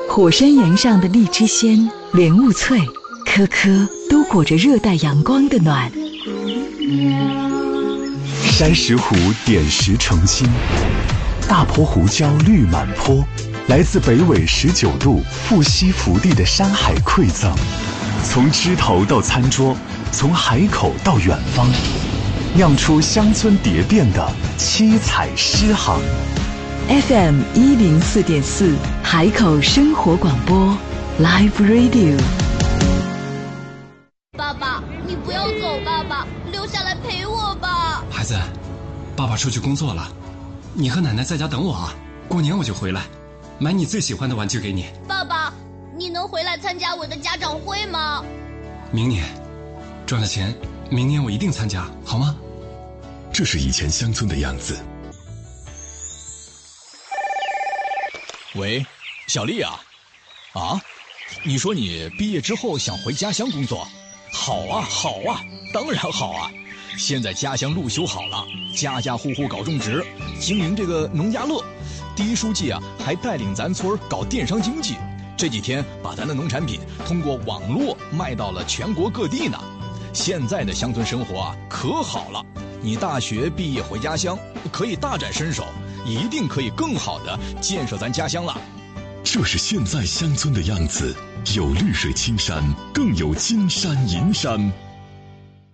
火山岩上的荔枝鲜、莲雾脆，颗颗都裹着热带阳光的暖。 山石湖点石成金，大坡胡椒绿满坡，来自北纬19度富硒福地的山海馈赠，从枝头到餐桌，从海口到远方，酿出乡村蝶变的七彩诗行。 FM 104.4海口生活广播 Live Radio。 爸爸，你不要走，爸爸，留下来陪我吧。 孩子，爸爸出去工作了，你和奶奶在家等我啊，过年我就回来，买你最喜欢的玩具给你。 爸爸，你能回来参加我的家长会吗？ 明年赚了钱，明年我一定参加，好吗？ 这是以前乡村的样子。 喂，小丽啊，你说你毕业之后想回家乡工作？好啊，当然好啊！现在家乡路修好了，家家户户搞种植，经营这个农家乐。第一书记啊，还带领咱村搞电商经济，这几天把咱的农产品通过网络卖到了全国各地呢。现在的乡村生活啊，可好了！你大学毕业回家乡，可以大展身手，一定可以更好的建设咱家乡了。 这是现在乡村的样子，有绿水青山，更有金山银山。